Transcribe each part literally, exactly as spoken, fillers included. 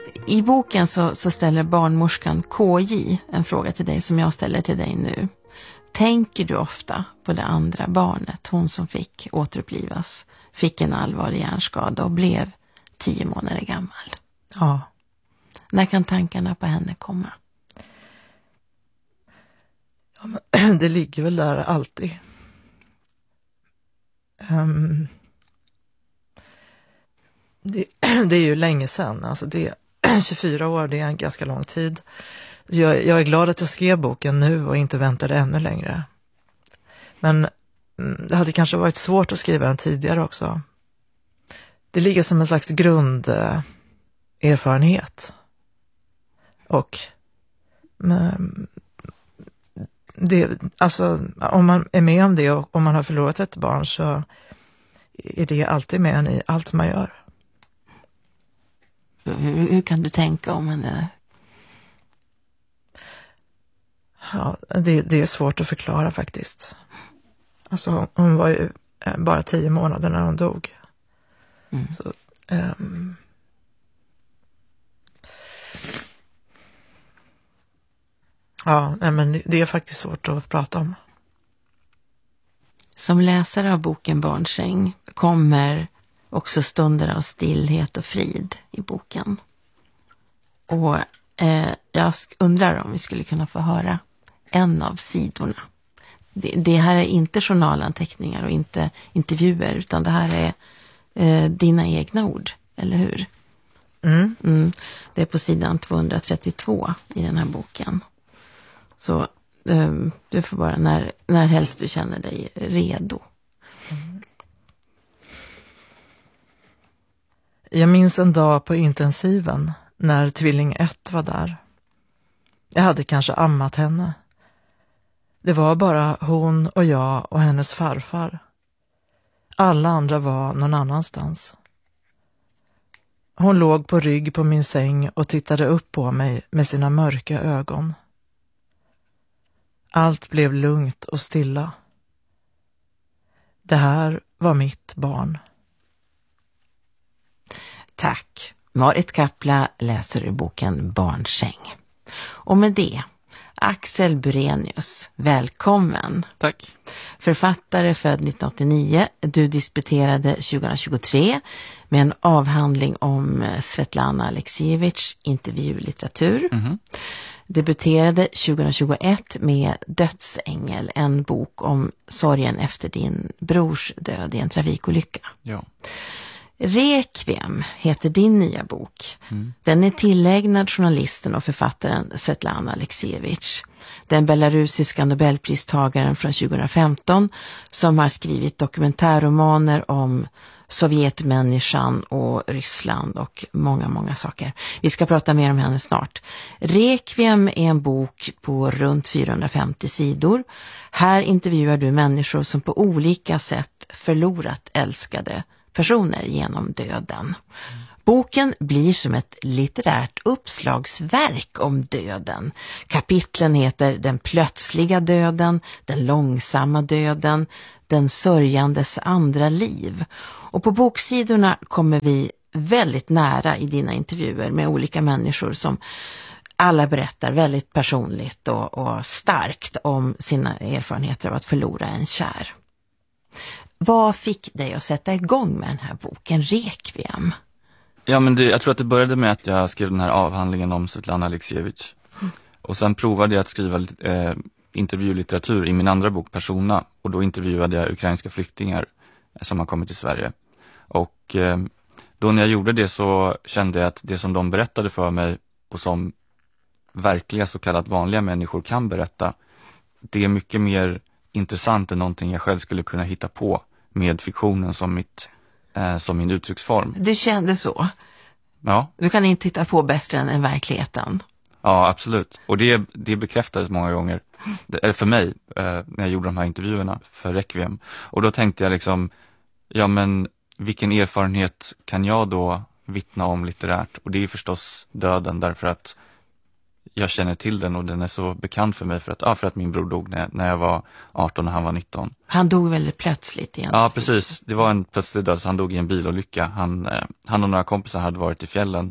I boken så, så ställer barnmorskan K J en fråga till dig som jag ställer till dig nu. Tänker du ofta på det andra barnet, hon som fick återupplivas, fick en allvarlig hjärnskada och blev tio månader gammal? Ja. När kan tankarna på henne komma? Ja, men det ligger väl där alltid. Um, det, det är ju länge sedan, alltså det tjugofyra år, det är en ganska lång tid. Jag, jag är glad att jag skrev boken nu och inte väntade ännu längre. Men det hade kanske varit svårt att skriva den tidigare också. Det ligger som en slags grunderfarenhet. Och men, det, alltså, om man är med om det och om man har förlorat ett barn så är det alltid med en i allt man gör. Hur, hur kan du tänka om henne? Ja, det, det är svårt att förklara faktiskt. Alltså hon var ju bara tio månader när hon dog. Mm. Så, um... ja, men det är faktiskt svårt att prata om. Som läsare av boken Barnsäng kommer också stunder av stillhet och frid i boken. Och eh, jag undrar om vi skulle kunna få höra en av sidorna. Det, det här är inte journalanteckningar och inte intervjuer, utan det här är eh, dina egna ord, eller hur? Mm. Mm. Det är på sidan tvåhundratrettiotvå i den här boken. Så eh, du får bara när, när helst du känner dig redo. Mm. Jag minns en dag på intensiven när tvilling ett var där. Jag hade kanske ammat henne. Det var bara hon och jag och hennes farfar. Alla andra var någon annanstans. Hon låg på rygg på min säng och tittade upp på mig med sina mörka ögon. Allt blev lugnt och stilla. Det här var mitt barn. Tack. Marit Kapla läser ur boken Barnsäng. Och med det, Axel Burenius, välkommen. Tack. Författare född nittonhundraåttionio, du disputerade tjugohundratjugotre med en avhandling om Svetlana Aleksijevitj, intervjulitteratur. Mm-hmm. Debuterade tjugohundratjugoett med Dödsängel, en bok om sorgen efter din brors död i en trafikolycka. Ja. Requiem heter din nya bok. Mm. Den är tillägnad journalisten och författaren Svetlana Aleksijevitj, den belarusiska nobelpristagaren från tjugohundrafemton som har skrivit dokumentärromaner om Sovjetmänniskan och Ryssland och många, många saker. Vi ska prata mer om henne snart. Requiem är en bok på runt fyrahundrafemtio sidor. Här intervjuar du människor som på olika sätt förlorat älskade personer genom döden. Boken blir som ett litterärt uppslagsverk om döden. Kapitlen heter Den plötsliga döden, Den långsamma döden, Den sörjandes andra liv. Och på boksidorna kommer vi väldigt nära i dina intervjuer med olika människor som alla berättar väldigt personligt och, och starkt om sina erfarenheter av att förlora en kär. Vad fick dig att sätta igång med den här boken Requiem? Ja, men det, jag tror att det började med att jag skrev den här avhandlingen om Svetlana Aleksijevitj. Mm. Och sen provade jag att skriva eh, intervjulitteratur i min andra bok Persona. Och då intervjuade jag ukrainska flyktingar som har kommit till Sverige. Och eh, då när jag gjorde det så kände jag att det som de berättade för mig och som verkliga så kallat vanliga människor kan berätta, det är mycket mer intressant än någonting jag själv skulle kunna hitta på med fiktionen som, mitt, eh, som min uttrycksform. Du kände så? Ja. Du kan inte titta på bättre än, än verkligheten? Ja, absolut. Och det, det bekräftades många gånger, eller för mig, eh, när jag gjorde de här intervjuerna för Requiem. Och då tänkte jag liksom, ja men vilken erfarenhet kan jag då vittna om litterärt? Och det är förstås döden, därför att jag känner till den och den är så bekant för mig för att, ja, för att min bror dog när, när jag var arton och han var nitton. Han dog väldigt plötsligt igen. Ja, precis. Det var en plötslig död, så han dog i en bilolycka. Han, eh, han och några kompisar hade varit i fjällen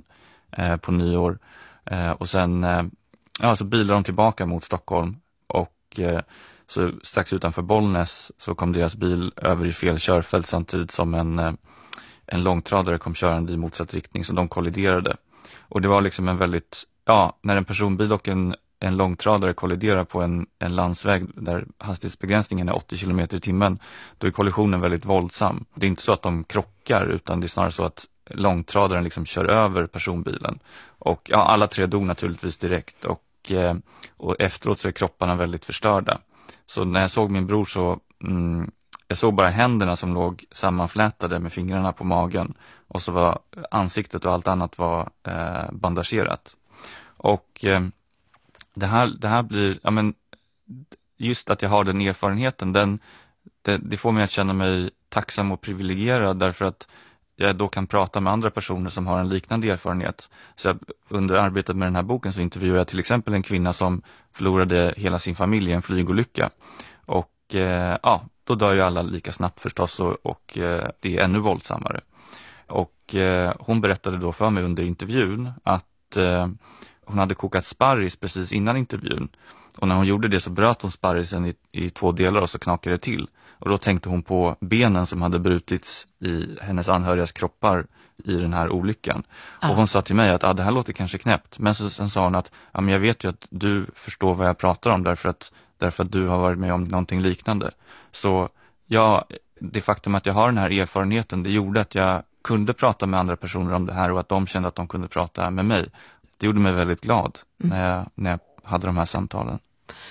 eh, på nyår. Eh, och sen eh, ja, så bilar de tillbaka mot Stockholm och eh, så strax utanför Bollnäs så kom deras bil över i fel körfält samtidigt som en, eh, en långtradare kom körande i motsatt riktning, så de kolliderade. Och det var liksom en väldigt, ja, när en personbil och en, en långtradare kolliderar på en, en landsväg där hastighetsbegränsningen är åttio kilometer i timmen, då är kollisionen väldigt våldsam. Det är inte så att de krockar, utan det är snarare så att långtradaren liksom kör över personbilen. Och ja, alla tre dog naturligtvis direkt och, eh, och efteråt så är kropparna väldigt förstörda. Så när jag såg min bror så, mm, jag såg bara händerna som låg sammanflätade med fingrarna på magen. Och så var ansiktet och allt annat var eh, bandagerat. Och eh, det, här, det här blir, ja men, just att jag har den erfarenheten, den, det, det får mig att känna mig tacksam och privilegierad, därför att jag då kan prata med andra personer som har en liknande erfarenhet. Så jag, under arbetet med den här boken så intervjuade jag till exempel en kvinna som förlorade hela sin familj i en flygolycka. Och eh, ja, då dör ju alla lika snabbt förstås, och, och eh, det är ännu våldsammare. Och eh, hon berättade då för mig under intervjun att eh, hon hade kokat sparris precis innan intervjun. Och när hon gjorde det så bröt hon sparrisen i, i två delar och så knakade det till. Och då tänkte hon på benen som hade brutits i hennes anhörigas kroppar i den här olyckan. Ah. Och hon sa till mig att ah, det här låter kanske knäppt. Men så, sen sa hon att ah, men jag vet ju att du förstår vad jag pratar om därför att, därför att du har varit med om någonting liknande. Så ja, det faktum att jag har den här erfarenheten, det gjorde att jag kunde prata med andra personer om det här och att de kände att de kunde prata med mig. Det gjorde mig väldigt glad mm. när, jag, när jag hade de här samtalen.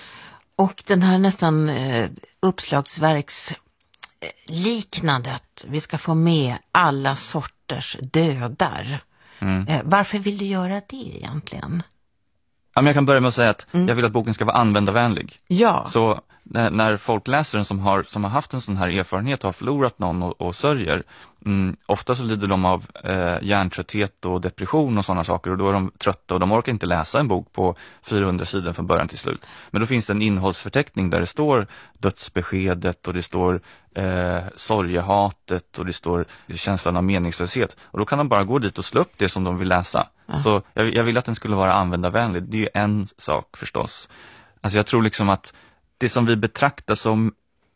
Och den här nästan eh, uppslagsverks eh, liknande, att vi ska få med alla sorters dödar. Mm. Eh, varför vill du göra det egentligen? Ja, men jag kan börja med att säga att mm. jag vill att boken ska vara användarvänlig. Ja. Så när, när folk läser den som har, som har haft en sån här erfarenhet och har förlorat någon och, och sörjer, mm, ofta så lider de av eh, hjärntrötthet och depression och sådana saker, och då är de trötta och de orkar inte läsa en bok på fyrahundra sidor från början till slut. Men då finns det en innehållsförteckning där det står dödsbeskedet och det står eh, sorgehatet och det står känslan av meningslöshet, och då kan de bara gå dit och slå upp det som de vill läsa. Ja. Så jag, jag vill att den skulle vara användarvänlig. Det är ju en sak förstås. Alltså jag tror liksom att det som vi betraktar som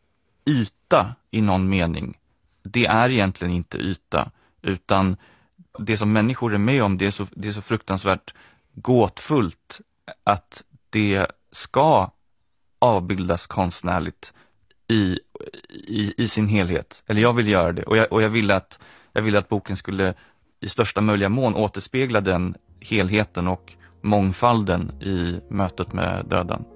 yta i någon mening, det är egentligen inte yta, utan det som människor är med om, det är så, det är så fruktansvärt gåtfullt att det ska avbildas konstnärligt i, i, i sin helhet. Eller jag vill göra det, och jag, och jag ville att, jag ville att boken skulle i största möjliga mån återspegla den helheten och mångfalden i mötet med döden.